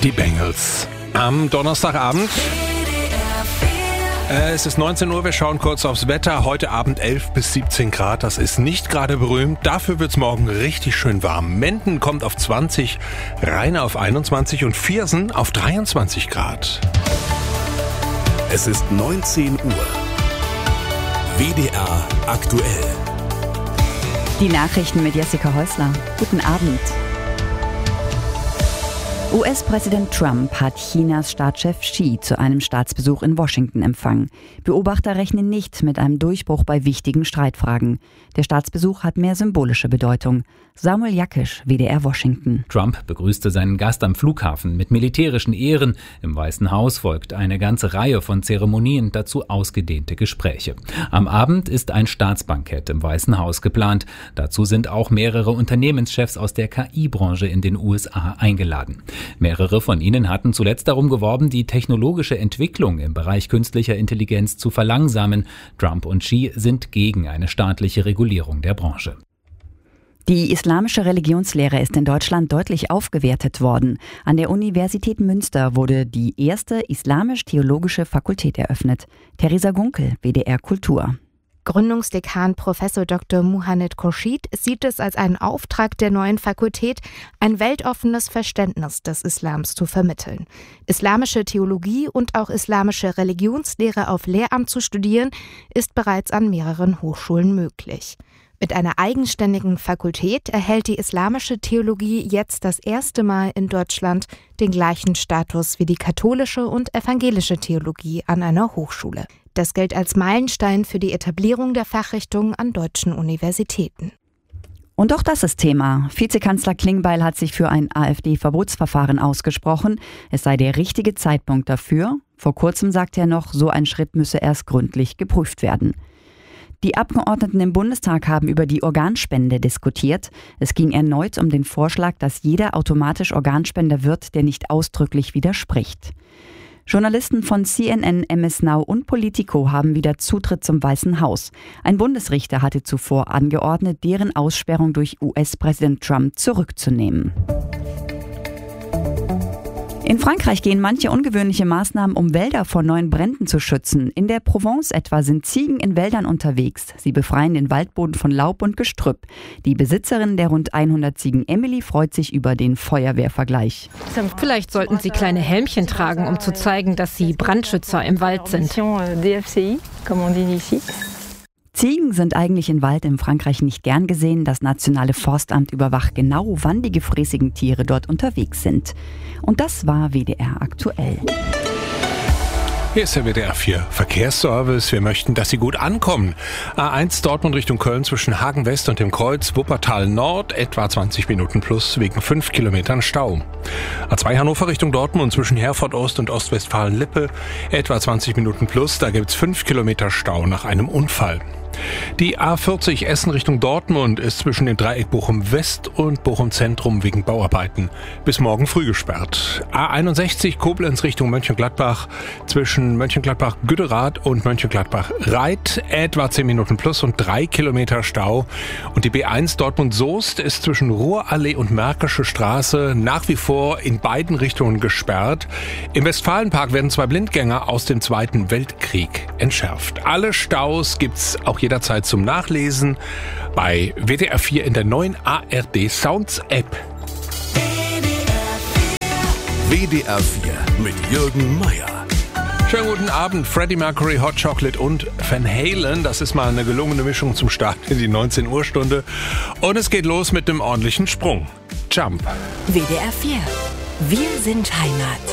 Die Bengals. Am Donnerstagabend. Es ist 19 Uhr, wir schauen kurz aufs Wetter. Heute Abend 11 bis 17 Grad, das ist nicht gerade berühmt. Dafür wird es morgen richtig schön warm. Menden kommt auf 20, Rheine auf 21 und Viersen auf 23 Grad. Es ist 19 Uhr. WDR aktuell. Die Nachrichten mit Jessica Häusler. Guten Abend. US-Präsident Trump hat Chinas Staatschef Xi zu einem Staatsbesuch in Washington empfangen. Beobachter rechnen nicht mit einem Durchbruch bei wichtigen Streitfragen. Der Staatsbesuch hat mehr symbolische Bedeutung. Samuel Jackisch, WDR Washington. Trump begrüßte seinen Gast am Flughafen mit militärischen Ehren. Im Weißen Haus folgt eine ganze Reihe von Zeremonien, dazu ausgedehnte Gespräche. Am Abend ist ein Staatsbankett im Weißen Haus geplant. Dazu sind auch mehrere Unternehmenschefs aus der KI-Branche in den USA eingeladen. Mehrere von ihnen hatten zuletzt darum geworben, die technologische Entwicklung im Bereich künstlicher Intelligenz zu verlangsamen. Trump und Xi sind gegen eine staatliche Regulierung der Branche. Die islamische Religionslehre ist in Deutschland deutlich aufgewertet worden. An der Universität Münster wurde die erste islamisch-theologische Fakultät eröffnet. Theresa Gunkel, WDR Kultur. Gründungsdekan Prof. Dr. Muhannet Khurshid sieht es als einen Auftrag der neuen Fakultät, ein weltoffenes Verständnis des Islams zu vermitteln. Islamische Theologie und auch islamische Religionslehre auf Lehramt zu studieren, ist bereits an mehreren Hochschulen möglich. Mit einer eigenständigen Fakultät erhält die islamische Theologie jetzt das erste Mal in Deutschland den gleichen Status wie die katholische und evangelische Theologie an einer Hochschule. Das gilt als Meilenstein für die Etablierung der Fachrichtung an deutschen Universitäten. Und auch das ist Thema. Vizekanzler Klingbeil hat sich für ein AfD-Verbotsverfahren ausgesprochen. Es sei der richtige Zeitpunkt dafür. Vor kurzem sagte er noch, so ein Schritt müsse erst gründlich geprüft werden. Die Abgeordneten im Bundestag haben über die Organspende diskutiert. Es ging erneut um den Vorschlag, dass jeder automatisch Organspender wird, der nicht ausdrücklich widerspricht. Journalisten von CNN, MS Now und Politico haben wieder Zutritt zum Weißen Haus. Ein Bundesrichter hatte zuvor angeordnet, deren Aussperrung durch US-Präsident Trump zurückzunehmen. In Frankreich gehen manche ungewöhnliche Maßnahmen, um Wälder vor neuen Bränden zu schützen. In der Provence etwa sind Ziegen in Wäldern unterwegs. Sie befreien den Waldboden von Laub und Gestrüpp. Die Besitzerin der rund 100 Ziegen, Emily, freut sich über den Feuerwehrvergleich. Vielleicht sollten sie kleine Helmchen tragen, um zu zeigen, dass sie Brandschützer im Wald sind. Ziegen sind eigentlich in Wald in Frankreich nicht gern gesehen. Das Nationale Forstamt überwacht genau, wann die gefräßigen Tiere dort unterwegs sind. Und das war WDR aktuell. Hier ist der WDR 4 Verkehrsservice. Wir möchten, dass Sie gut ankommen. A1 Dortmund Richtung Köln zwischen Hagen West und dem Kreuz Wuppertal Nord etwa 20 Minuten plus wegen 5 Kilometern Stau. A2 Hannover Richtung Dortmund zwischen Herford Ost und Ostwestfalen-Lippe etwa 20 Minuten plus. Da gibt's 5 Kilometer Stau nach einem Unfall. Die A40 Essen Richtung Dortmund ist zwischen dem Dreieck Bochum West und Bochum Zentrum wegen Bauarbeiten bis morgen früh gesperrt. A61 Koblenz Richtung Mönchengladbach zwischen Mönchengladbach-Güderath und Mönchengladbach-Reit etwa 10 Minuten plus und 3 Kilometer Stau. Und die B1 Dortmund-Soest ist zwischen Ruhrallee und Märkische Straße nach wie vor in beiden Richtungen gesperrt. Im Westfalenpark werden 2 Blindgänger aus dem Zweiten Weltkrieg entschärft. Alle Staus gibt's auch jederzeit zum Nachlesen bei WDR 4 in der neuen ARD Sounds App. WDR 4 mit Jürgen Meier. Schönen guten Abend, Freddie Mercury, Hot Chocolate und Van Halen. Das ist mal eine gelungene Mischung zum Start in die 19 Uhr Stunde. Und es geht los mit einem ordentlichen Sprung. Jump. WDR 4. Wir sind Heimat.